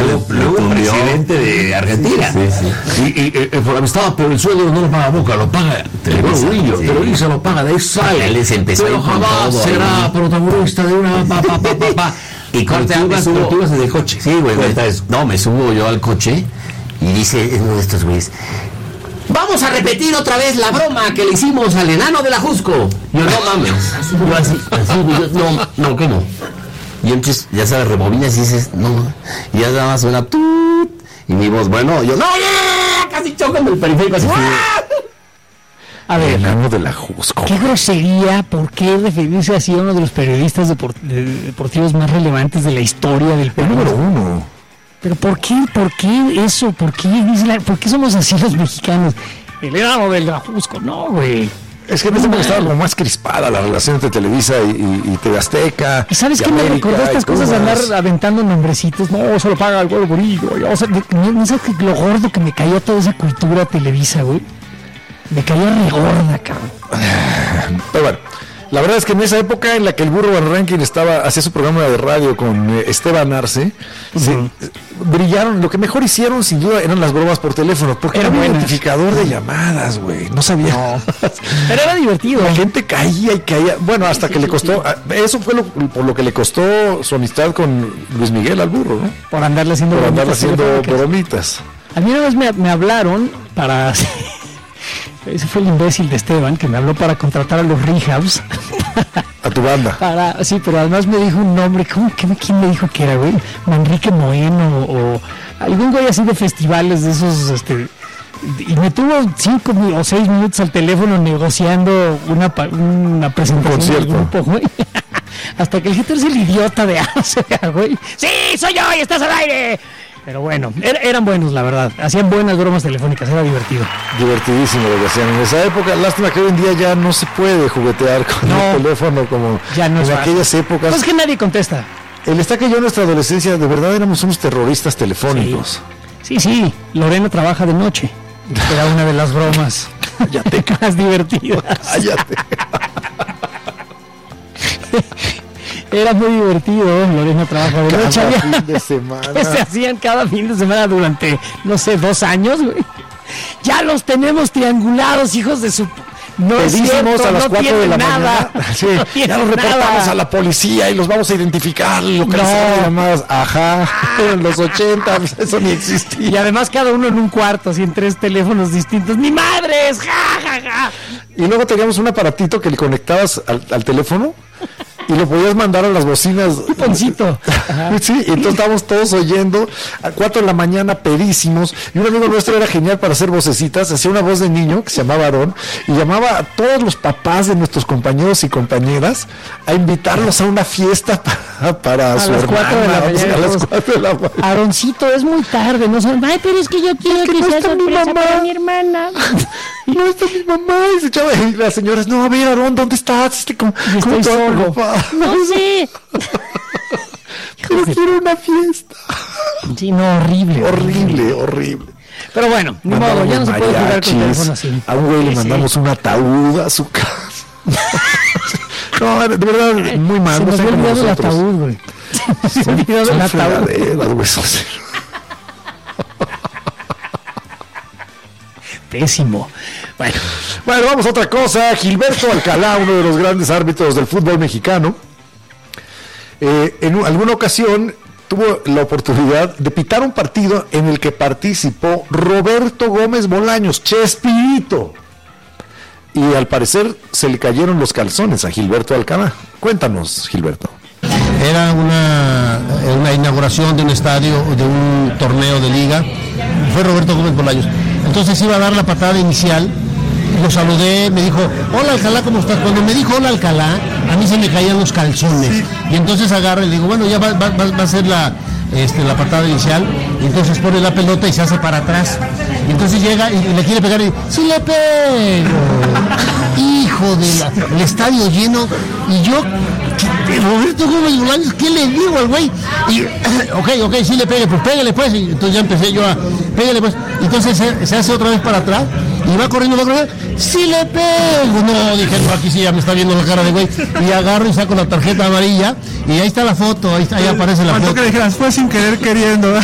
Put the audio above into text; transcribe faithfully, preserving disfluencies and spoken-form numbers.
luego, luego presidente de Argentina. Sí, sí. Y, y, y estaba, pero el sueldo no lo paga Boca, lo paga Televisa, sí. Televisa lo paga, de ahí sale. Él les empezó pero jamás será ahí. Protagonista de una pa, pa, pa, pa, pa. Y corte, tú me ibas, subo, tú ibas en el coche. Sí, güey, me, no, me subo yo al coche y dice uno de estos güeyes: vamos a repetir otra vez la broma que le hicimos al enano de la Jusco. Yo, no mames. Yo así, así, yo, no, no, ¿cómo? Y entonces, ya sabes, rebobinas y dices, no, y ya nada más suena tut, y mi voz, bueno, yo, no, ya, casi choco en el periférico, así. A ver, el enano de la Jusco. Qué grosería, ¿por qué referirse así a uno de los periodistas deport- de, deportivos más relevantes de la historia del país? Número uno. Pero ¿por qué, por qué eso? ¿Por qué, dice la, ¿por qué somos así los mexicanos? El enano del Jusco, no, güey. Es que en ese momento estaba como más crispada la relación entre Televisa y, y, y T V Azteca. ¿Y sabes y qué me América, recordó estas y cosas de andar Pumas. aventando nombrecitos? No, eso lo paga el Güero Murillo. O sea, de- no, no sabes que lo gordo que me caía toda esa cultura Televisa, güey. Me caía re gorda, cabrón. Pero bueno, la verdad es que en esa época en la que el Burro Van Rankin estaba, hacía su programa de radio con eh, Esteban Arce, se, Ujú. eh, brillaron. Lo que mejor hicieron sin duda eran las bromas por teléfono, porque Era era un buenas. identificador de llamadas, güey. No sabía. Pero era divertido. La gente caía y caía. Bueno, hasta que le costó. Eso fue lo, por lo que le costó su amistad con Luis Miguel al Burro, ¿no? Por andarle haciendo Por andar bromitas haciendo telefónicas. bromitas. A mí una vez me, me hablaron para... Ese fue el imbécil de Esteban que me habló para contratar a los Rehabs. A tu banda. Para, sí, pero además me dijo un nombre. ¿Cómo, qué, ¿Quién me dijo que era, güey? Manrique Moeno o algún güey así de festivales de esos, este... Y me tuvo cinco o seis minutos al teléfono negociando una, pa- una presentación del concierto. grupo, güey. Hasta que el jefe es el idiota de África, güey. ¡Sí, soy yo y estás al aire! Pero bueno, er, eran buenos, la verdad. Hacían buenas bromas telefónicas, era divertido. Divertidísimo lo que hacían en esa época. Lástima que hoy en día ya no se puede juguetear con No. el teléfono como Ya no es en fácil. aquellas épocas. Pues es que nadie contesta. El destaque yo en nuestra adolescencia, de verdad éramos unos terroristas telefónicos. Sí, sí, Lorena trabaja de noche. Era una de las bromas Cállate, más divertidas. cállate. Era muy divertido, Lorena trabaja de noche. Cada Había- fin de semana. que se hacían cada fin de semana durante, no sé, dos años, güey. Ya los tenemos triangulados, hijos de su... No es Pedísimos cierto, a las no cuatro de la tienen nada. mañana. Sí, No tienen ya los reportamos nada. a la policía y los vamos a identificar. Localizar No. llamadas. Ajá. En los ochenta, eso ni Y existía. además cada uno en un cuarto, así en tres teléfonos distintos. ¡Ni madres! ¡Ja, ja, ja! Y luego teníamos un aparatito que le conectabas al, al teléfono y lo podías mandar a las bocinas. Un poncito. Ajá. Sí, y entonces estábamos todos oyendo a cuatro de la mañana pedísimos, y un amigo nuestro era genial para hacer vocecitas, hacía una voz de niño que se llamaba Aarón y llamaba a todos los papás de nuestros compañeros y compañeras a invitarlos a una fiesta para, para A su las hermana, cuatro de la o sea, mañana, a las todos. cuatro de la mañana. Aaroncito, es muy tarde, no son... Ay, pero es que yo quiero que que, no sea está mi sorpresa mamá. para mi hermana. No está mi mamá, y se echaba, y las señoras, no, a ver, Aarón, ¿dónde estás? Este, ¿cómo, Y cómo estoy te vas a solo. preocupar? No sé. Pero quiero una fiesta. Sí, no, horrible. Horrible, horrible. Pero bueno, ni modo, ya no se puede jugar con teléfono así. A un güey le Sí, mandamos sí. un ataúd a su casa. No, de verdad, muy mal. Se no nos sean había como olvidado el nosotros. ataúd, güey. Se me olvidó Son el ataúd. fregaderas, güey, son- Pésimo. Bueno, Bueno, vamos a otra cosa. Gilberto Alcalá, uno de los grandes árbitros del fútbol mexicano, eh, en un- alguna ocasión tuvo la oportunidad de pitar un partido en el que participó Roberto Gómez Bolaños, Chespirito. Y al parecer se le cayeron los calzones a Gilberto Alcalá. Cuéntanos, Gilberto. Era una, una inauguración de un estadio, de un torneo de liga. Fue Roberto Gómez Bolaños. Entonces iba a dar la patada inicial. Lo saludé, me dijo, hola Alcalá, ¿cómo estás? Cuando me dijo hola Alcalá, a mí se me caían los calzones. Y entonces agarro y le digo, bueno, ya va, va, va- va a ser la, este, la patada inicial. Y entonces pone la pelota y se hace para atrás. Y entonces llega y, y le quiere pegar y dice, sí le pego. Hijo de la, el estadio lleno. Y yo, ¿qué- Roberto Gómez Bolaños, ¿qué le digo al güey? Y, ok, ok, sí le pegue, pues pégale pues. Y entonces ya empecé yo a, pégale pues. Entonces se, se hace otra vez para atrás. Y va corriendo, va corriendo. ¡Sí le pego! No, dije, no, aquí sí ya me está viendo la cara de güey. Y agarro y saco la tarjeta amarilla. Y ahí está la foto, ahí, está, ahí aparece la foto. que dijeras, fue sin querer queriendo.